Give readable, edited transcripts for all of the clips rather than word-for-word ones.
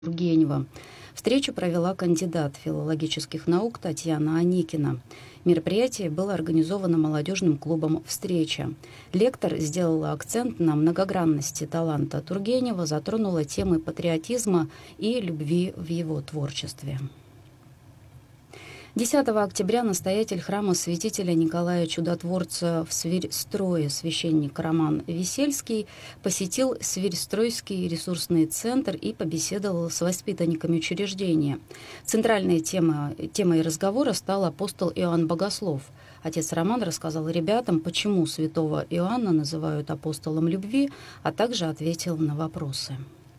Тургенева. Встречу провела кандидат филологических наук Татьяна Аникина. Мероприятие было организовано молодежным клубом «Встреча». Лектор сделала акцент на многогранности таланта Тургенева, затронула темы патриотизма и любви в его творчестве. 10 октября настоятель храма святителя Николая Чудотворца в Свирьстрое, священник Роман Весельский, посетил Свирьстройский ресурсный центр и побеседовал с воспитанниками учреждения. Центральной темой разговора стал апостол Иоанн Богослов. Отец Роман рассказал ребятам, почему святого Иоанна называют апостолом любви, а также ответил на вопросы.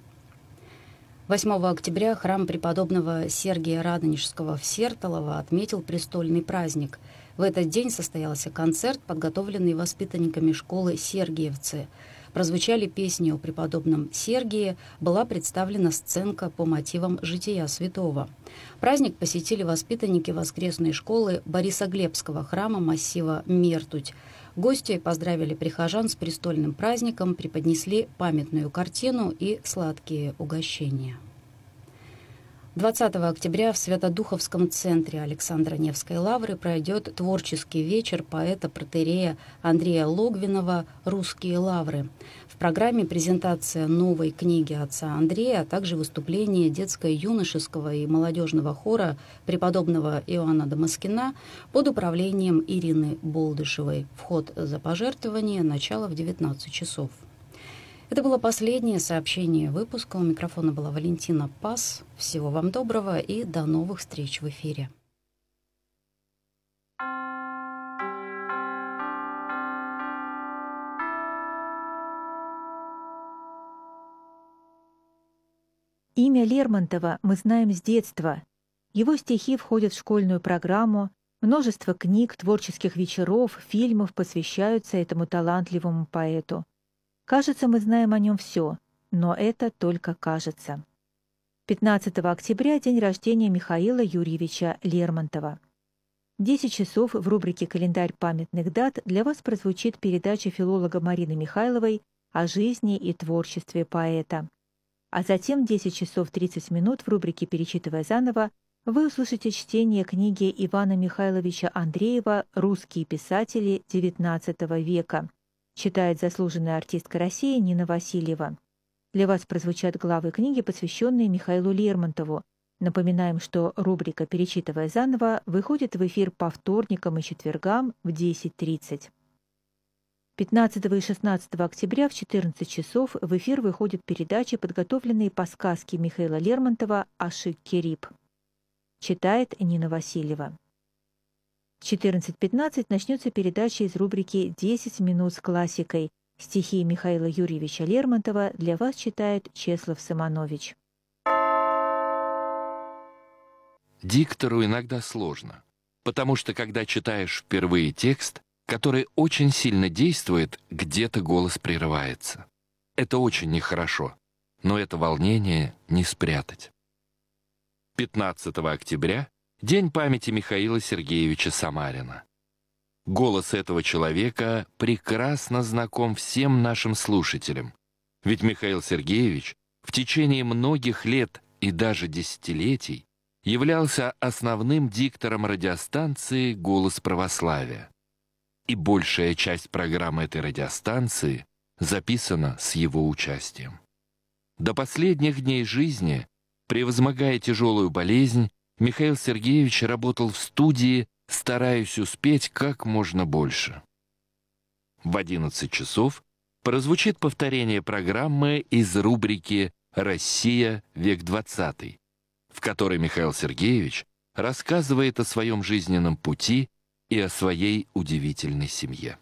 8 октября храм преподобного Сергия Радонежского в Сертолово отметил престольный праздник. В этот день состоялся концерт, подготовленный воспитанниками школы «Сергиевцы». Прозвучали песни о преподобном Сергии, была представлена сценка по мотивам жития святого. Праздник посетили воспитанники воскресной школы Борисоглебского храма массива Мертуть. Гости поздравили прихожан с престольным праздником, преподнесли памятную картину и сладкие угощения. 20 октября в Свято-Духовском центре Александра Невской лавры пройдет творческий вечер поэта-протоиерея Андрея Логвинова «Русские лавры». В программе презентация новой книги отца Андрея, а также выступление детско-юношеского и молодежного хора преподобного Иоанна Дамаскина под управлением Ирины Болдышевой. Вход за пожертвование, начало в 19 часов. Это было последнее сообщение выпуска. У микрофона была Валентина Пас. Всего вам доброго и до новых встреч в эфире. Имя Лермонтова мы знаем с детства. Его стихи входят в школьную программу, множество книг, творческих вечеров, фильмов посвящаются этому талантливому поэту. Кажется, мы знаем о нем все, но это только кажется. 15 октября – день рождения Михаила Юрьевича Лермонтова. В 10 часов в рубрике «Календарь памятных дат» для вас прозвучит передача филолога Марины Михайловой о жизни и творчестве поэта. А затем в 10 часов 30 минут в рубрике «Перечитывая заново» вы услышите чтение книги Ивана Михайловича Андреева «Русские писатели XIX века». Читает заслуженная артистка России Нина Васильева. Для вас прозвучат главы книги, посвященные Михаилу Лермонтову. Напоминаем, что рубрика «Перечитывая заново» выходит в эфир по вторникам и четвергам в 10:30. 15 и 16 октября в 14 часов в эфир выходят передачи, подготовленные по сказке Михаила Лермонтова «Ашик-Кериб». Читает Нина Васильева. В 14:15 начнется передача из рубрики «10 минут с классикой». Стихи Михаила Юрьевича Лермонтова для вас читает Чеслав Симонович. Диктору иногда сложно, потому что когда читаешь впервые текст, который очень сильно действует, где-то голос прерывается. Это очень нехорошо, но это волнение не спрятать. 15 октября – День памяти Михаила Сергеевича Самарина. Голос этого человека прекрасно знаком всем нашим слушателям, ведь Михаил Сергеевич в течение многих лет и даже десятилетий являлся основным диктором радиостанции «Голос православия». И большая часть программы этой радиостанции записана с его участием. До последних дней жизни, превозмогая тяжелую болезнь, Михаил Сергеевич работал в студии, стараясь успеть как можно больше. В 11 часов прозвучит повторение программы из рубрики «Россия. Век XX», в которой Михаил Сергеевич рассказывает о своем жизненном пути и о своей удивительной семье.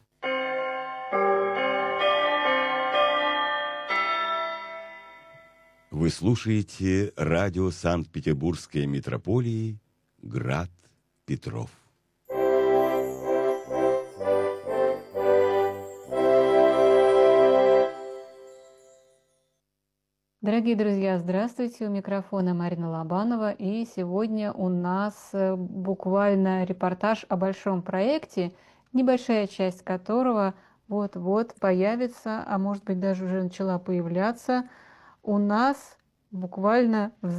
Вы слушаете радио Санкт-Петербургской митрополии «Град Петров». Дорогие друзья, здравствуйте! У микрофона Марина Лобанова. И сегодня у нас буквально репортаж о большом проекте, небольшая часть которого вот-вот появится, а может быть даже уже начала появляться у нас буквально